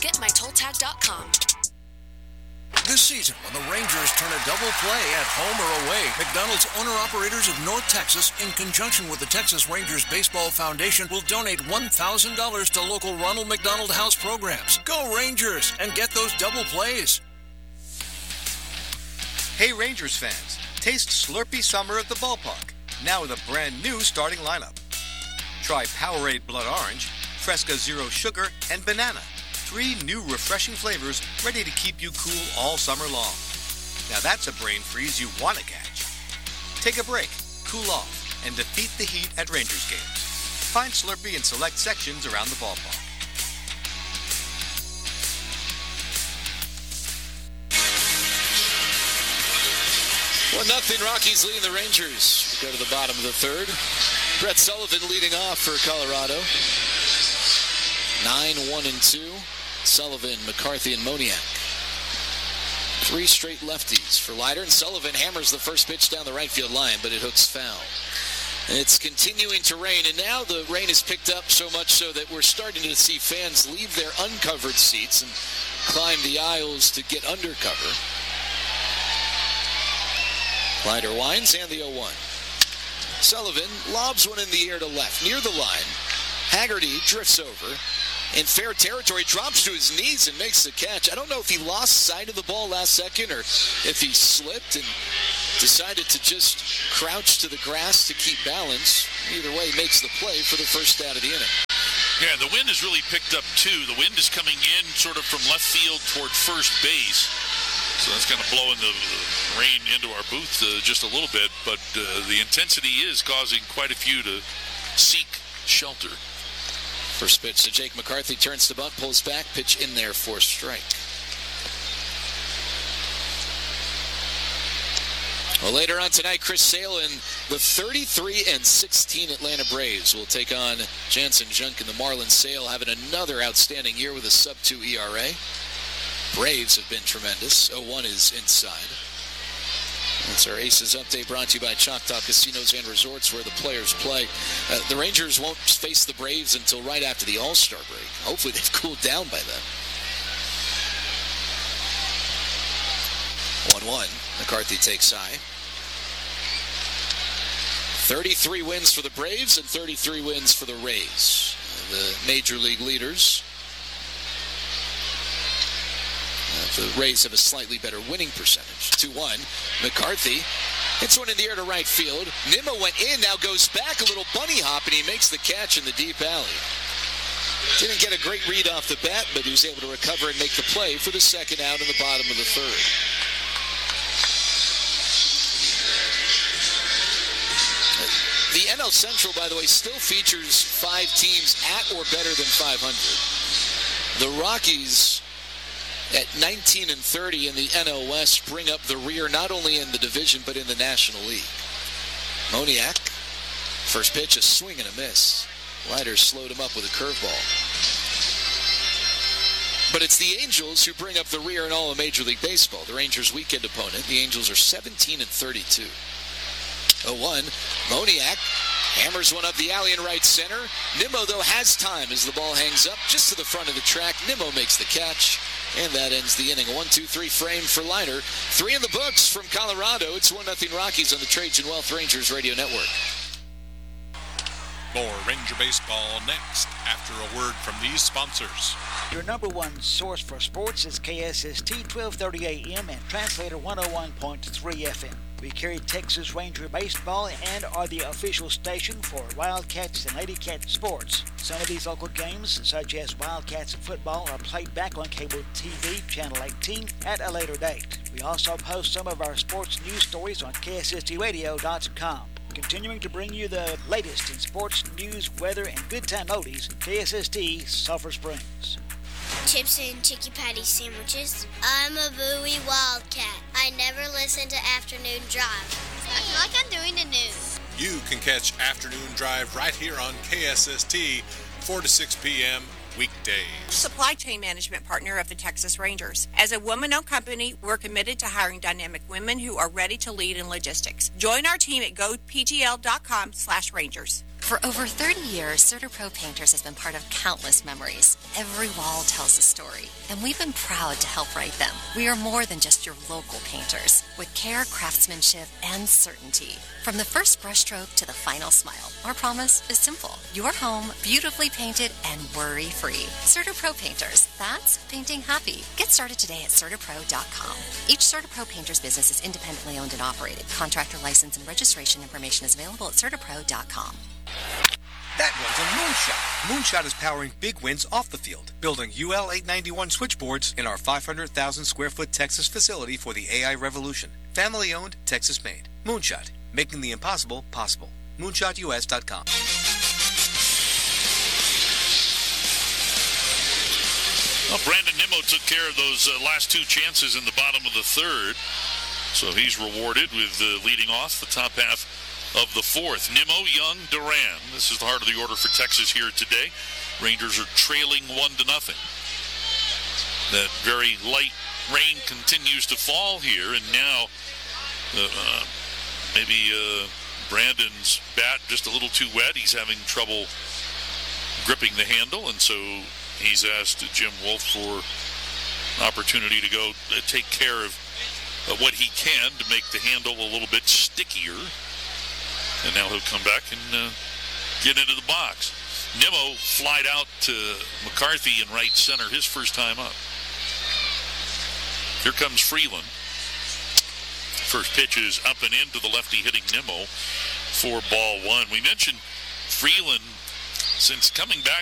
getmytolltag.com. This season, when the Rangers turn a double play at home or away, McDonald's owner-operators of North Texas, in conjunction with the Texas Rangers Baseball Foundation, will donate $1,000 to local Ronald McDonald House programs. Go Rangers and get those double plays. Hey Rangers fans, taste Slurpee Summer at the ballpark, now with a brand new starting lineup. Try Powerade Blood Orange, Fresca Zero Sugar, and Banana. 3 new refreshing flavors ready to keep you cool all summer long. Now that's a brain freeze you want to catch. Take a break, cool off, and defeat the heat at Rangers games. Find Slurpee in select sections around the ballpark. 1-0 Rockies leading the Rangers. We go to the bottom of the third. Brett Sullivan leading off for Colorado. 9-1-2. Sullivan, McCarthy, and Moniak. 3 straight lefties for Leiter, and Sullivan hammers the first pitch down the right field line, but it hooks foul. And it's continuing to rain, and now the rain has picked up so much so that we're starting to see fans leave their uncovered seats and climb the aisles to get under cover. Leiter winds and the 0-1. Sullivan lobs one in the air to left, near the line. Haggerty drifts over. In fair territory, drops to his knees and makes the catch. I don't know if he lost sight of the ball last second or if he slipped and decided to just crouch to the grass to keep balance. Either way, makes the play for the first out of the inning. Yeah, the wind has really picked up, too. The wind is coming in sort of from left field toward first base. So that's kind of blowing the rain into our booth just a little bit. But the intensity is causing quite a few to seek shelter. First pitch to Jake McCarthy, turns to bunt, pulls back, pitch in there for strike. Well, later on tonight, Chris Sale and the 33-16 Atlanta Braves will take on Jansen Junk and the Marlins. Sale having another outstanding year with a sub-2 ERA. Braves have been tremendous. 0-1 is inside. That's our Aces update brought to you by Choctaw Casinos and Resorts, where the players play. The Rangers won't face the Braves until right after the All-Star break. Hopefully they've cooled down by then. 1-1. McCarthy takes high. 33 wins for the Braves and 33 wins for the Rays. The Major League leaders. The Rays have a slightly better winning percentage. 2-1. McCarthy hits one in the air to right field. Nimmo went in, now goes back a little bunny hop, and he makes the catch in the deep alley. Didn't get a great read off the bat, but he was able to recover and make the play for the second out in the bottom of the third. The NL Central, by the way, still features 5 teams at or better than 500. The Rockies at 19-30 in the NL West bring up the rear not only in the division but in the National League. Moniak, first pitch, a swing and a miss. Leiter slowed him up with a curveball. But it's the Angels who bring up the rear in all of Major League Baseball. The Rangers' weekend opponent. The Angels are 17-32. 0-1. Moniak hammers one up the alley in right center. Nimmo, though, has time as the ball hangs up just to the front of the track. Nimmo makes the catch, and that ends the inning. A 1-2-3 frame for Leiter. 3 in the books from Colorado. It's 1-0 Rockies on the Trajan Wealth Rangers Radio Network. More Ranger Baseball next after a word from these sponsors. Your number one source for sports is KSST 1230 AM and Translator 101.3 FM. We carry Texas Ranger baseball and are the official station for Wildcats and Lady Cat sports. Some of these local games, such as Wildcats football, are played back on cable TV, Channel 18, at a later date. We also post some of our sports news stories on KSSTradio.com. Continuing to bring you the latest in sports, news, weather, and good time oldies, KSST Sulphur Springs. Chips and Chicky Patty sandwiches. I'm a Bowie Wildcat. I never listen to Afternoon Drive. I feel like I'm doing the news. You can catch Afternoon Drive right here on KSST, 4 to 6 p.m. weekdays. Supply chain management partner of the Texas Rangers. As a woman-owned company, we're committed to hiring dynamic women who are ready to lead in logistics. Join our team at gopgl.com/Rangers. For over 30 years, CertaPro Painters has been part of countless memories. Every wall tells a story, and we've been proud to help write them. We are more than just your local painters, with care, craftsmanship, and certainty. From the first brushstroke to the final smile, our promise is simple. Your home, beautifully painted and worry-free. CertaPro Painters, that's painting happy. Get started today at CertaPro.com. Each CertaPro Painters business is independently owned and operated. Contractor license and registration information is available at CertaPro.com. That one's a Moonshot. Moonshot is powering big wins off the field, building UL 891 switchboards in our 500,000 square foot Texas facility for the AI revolution. Family owned, Texas made. Moonshot, making the impossible possible. MoonshotUS.com. Well, Brandon Nimmo took care of those last two chances in the bottom of the third, so he's rewarded with leading off the top half of the fourth. Nimmo, Young, Duran. This is the heart of the order for Texas here today. Rangers are trailing 1-0. That very light rain continues to fall here, and now maybe Brandon's bat just a little too wet. He's having trouble gripping the handle, and so he's asked Jim Wolf for an opportunity to go take care of what he can to make the handle a little bit stickier. And now he'll come back and get into the box. Nimmo flied out to McCarthy in right center, his first time up. Here comes Freeland. First pitch is up and into the lefty hitting Nimmo for ball one. We mentioned Freeland, since coming back